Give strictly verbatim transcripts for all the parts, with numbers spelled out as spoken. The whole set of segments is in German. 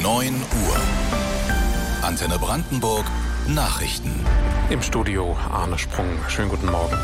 neun Uhr. Antenne Brandenburg Nachrichten. Im Studio Arne Sprung. Schönen guten Morgen.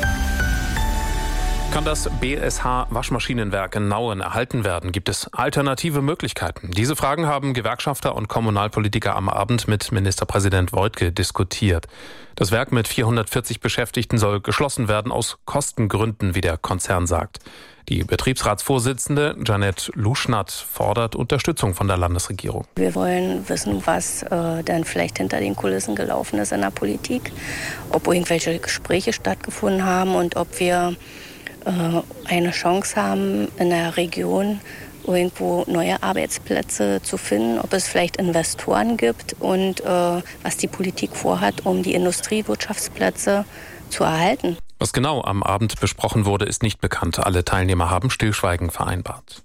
Kann das B S H-Waschmaschinenwerk in Nauen erhalten werden? Gibt es alternative Möglichkeiten? Diese Fragen haben Gewerkschafter und Kommunalpolitiker am Abend mit Ministerpräsident Woidke diskutiert. Das Werk mit vierhundertvierzig Beschäftigten soll geschlossen werden aus Kostengründen, wie der Konzern sagt. Die Betriebsratsvorsitzende Janette Luschnatt fordert Unterstützung von der Landesregierung. Wir wollen wissen, was äh, dann vielleicht hinter den Kulissen gelaufen ist in der Politik, ob irgendwelche Gespräche stattgefunden haben und ob wir eine Chance haben, in der Region irgendwo neue Arbeitsplätze zu finden, ob es vielleicht Investoren gibt und äh, was die Politik vorhat, um die Industriewirtschaftsplätze zu erhalten. Was genau am Abend besprochen wurde, ist nicht bekannt. Alle Teilnehmer haben Stillschweigen vereinbart.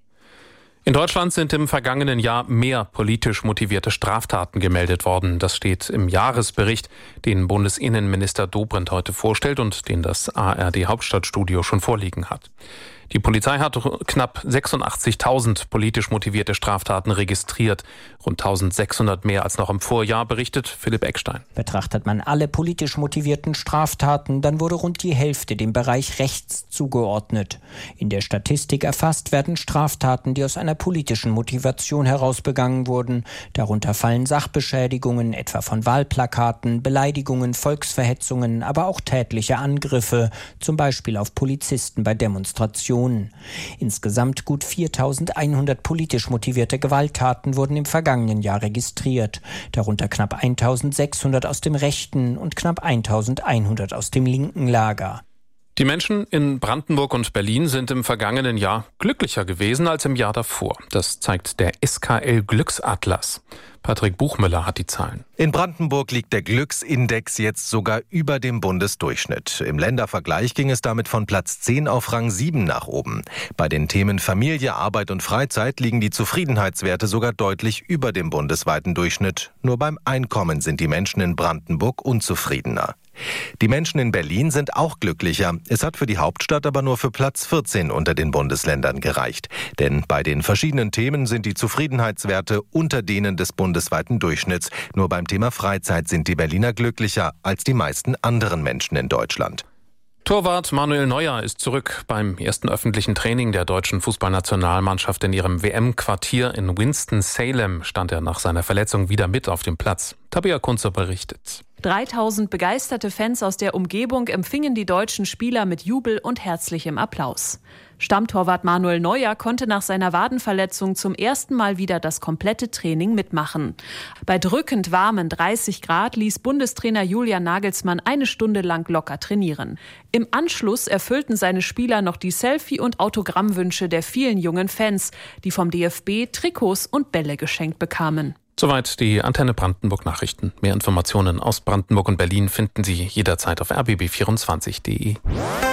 In Deutschland sind im vergangenen Jahr mehr politisch motivierte Straftaten gemeldet worden. Das steht im Jahresbericht, den Bundesinnenminister Dobrindt heute vorstellt und den das A R D-Hauptstadtstudio schon vorliegen hat. Die Polizei hat knapp sechsundachtzigtausend politisch motivierte Straftaten registriert. Rund eintausendsechshundert mehr als noch im Vorjahr, berichtet Philipp Eckstein. Betrachtet man alle politisch motivierten Straftaten, dann wurde rund die Hälfte dem Bereich rechts zugeordnet. In der Statistik erfasst werden Straftaten, die aus einer politischen Motivation heraus begangen wurden. Darunter fallen Sachbeschädigungen, etwa von Wahlplakaten, Beleidigungen, Volksverhetzungen, aber auch tätliche Angriffe, zum Beispiel auf Polizisten bei Demonstrationen. Insgesamt gut viertausendeinhundert politisch motivierte Gewalttaten wurden im vergangenen Jahr registriert. Darunter knapp eintausendsechshundert aus dem rechten und knapp eintausendeinhundert aus dem linken Lager. Die Menschen in Brandenburg und Berlin sind im vergangenen Jahr glücklicher gewesen als im Jahr davor. Das zeigt der S K L-Glücksatlas. Patrick Buchmüller hat die Zahlen. In Brandenburg liegt der Glücksindex jetzt sogar über dem Bundesdurchschnitt. Im Ländervergleich ging es damit von Platz zehn auf Rang sieben nach oben. Bei den Themen Familie, Arbeit und Freizeit liegen die Zufriedenheitswerte sogar deutlich über dem bundesweiten Durchschnitt. Nur beim Einkommen sind die Menschen in Brandenburg unzufriedener. Die Menschen in Berlin sind auch glücklicher. Es hat für die Hauptstadt aber nur für Platz vierzehn unter den Bundesländern gereicht. Denn bei den verschiedenen Themen sind die Zufriedenheitswerte unter denen des bundesweiten Durchschnitts. Nur beim Thema Freizeit sind die Berliner glücklicher als die meisten anderen Menschen in Deutschland. Torwart Manuel Neuer ist zurück. Beim ersten öffentlichen Training der deutschen Fußballnationalmannschaft in ihrem W M-Quartier in Winston-Salem stand er nach seiner Verletzung wieder mit auf dem Platz. Tabea Kunze berichtet. dreitausend begeisterte Fans aus der Umgebung empfingen die deutschen Spieler mit Jubel und herzlichem Applaus. Stammtorwart Manuel Neuer konnte nach seiner Wadenverletzung zum ersten Mal wieder das komplette Training mitmachen. Bei drückend warmen dreißig Grad ließ Bundestrainer Julian Nagelsmann eine Stunde lang locker trainieren. Im Anschluss erfüllten seine Spieler noch die Selfie- und Autogrammwünsche der vielen jungen Fans, die vom D F B Trikots und Bälle geschenkt bekamen. Soweit die Antenne Brandenburg Nachrichten. Mehr Informationen aus Brandenburg und Berlin finden Sie jederzeit auf r b b vierundzwanzig punkt d e.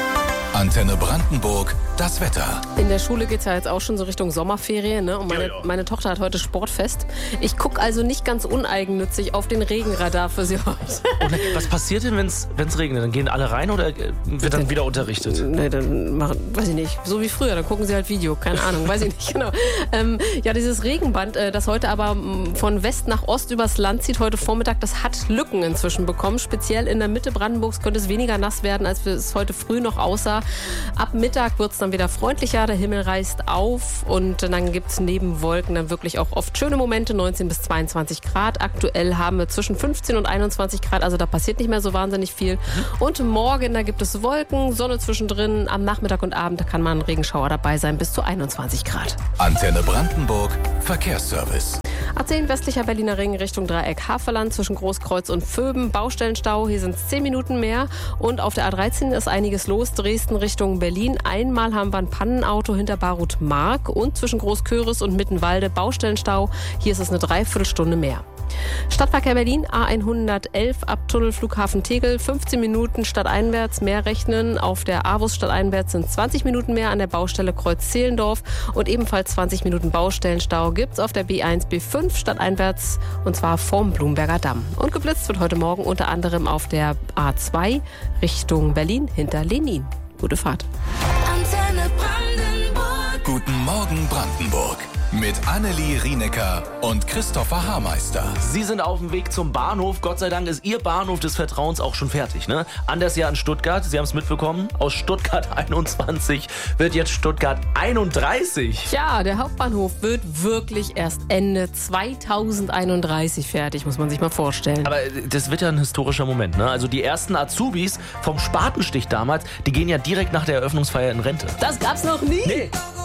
Antenne Brandenburg, das Wetter. In der Schule geht es ja jetzt auch schon so Richtung Sommerferien, ne? Und meine, ja, ja. meine Tochter hat heute Sportfest. Ich gucke also nicht ganz uneigennützig auf den Regenradar für sie heute. Und was passiert denn, wenn es regnet? Dann gehen alle rein oder wird dann wieder unterrichtet? Nee, dann machen, weiß ich nicht, so wie früher, dann gucken sie halt Video, keine Ahnung, weiß ich nicht genau. Ähm, ja, dieses Regenband, äh, das heute aber von West nach Ost übers Land zieht, heute Vormittag, das hat Lücken inzwischen bekommen. Speziell in der Mitte Brandenburgs könnte es weniger nass werden, als es heute früh noch aussah. Ab Mittag wird es dann wieder freundlicher, der Himmel reißt auf und dann gibt es neben Wolken dann wirklich auch oft schöne Momente, neunzehn bis zweiundzwanzig Grad. Aktuell haben wir zwischen fünfzehn und einundzwanzig Grad, also da passiert nicht mehr so wahnsinnig viel. Und morgen, da gibt es Wolken, Sonne zwischendrin, am Nachmittag und Abend kann man ein Regenschauer dabei sein, bis zu einundzwanzig Grad. Antenne Brandenburg, Verkehrsservice. A zehn westlicher Berliner Ring Richtung Dreieck Havelland zwischen Großkreuz und Vöben. Baustellenstau, hier sind es zehn Minuten mehr. Und auf der A dreizehn ist einiges los. Dresden Richtung Berlin. Einmal haben wir ein Pannenauto hinter Barut-Mark und zwischen Großköris und Mittenwalde Baustellenstau. Hier ist es eine Dreiviertelstunde mehr. Stadtverkehr Berlin, A hundertelf ab Tunnel Flughafen Tegel, fünfzehn Minuten stadteinwärts mehr rechnen. Auf der Avus stadteinwärts sind zwanzig Minuten mehr an der Baustelle Kreuz-Zehlendorf und ebenfalls zwanzig Minuten Baustellenstau gibt's auf der B eins B fünf stadteinwärts und zwar vorm Blumberger Damm. Und geblitzt wird heute Morgen unter anderem auf der A zwei Richtung Berlin hinter Lenin. Gute Fahrt. Antenne Brandenburg. Guten Morgen Brandenburg. mit Annelie Rienecker und Christopher Haarmeister. Sie sind auf dem Weg zum Bahnhof. Gott sei Dank ist Ihr Bahnhof des Vertrauens auch schon fertig. Ne? Anders ja in Stuttgart. Sie haben es mitbekommen. Aus Stuttgart einundzwanzig wird jetzt Stuttgart einunddreißig. Ja, der Hauptbahnhof wird wirklich erst Ende zweitausendeinunddreißig fertig, muss man sich mal vorstellen. Aber das wird ja ein historischer Moment. Ne? Also die ersten Azubis vom Spatenstich damals, die gehen ja direkt nach der Eröffnungsfeier in Rente. Das gab's noch nie. Nee.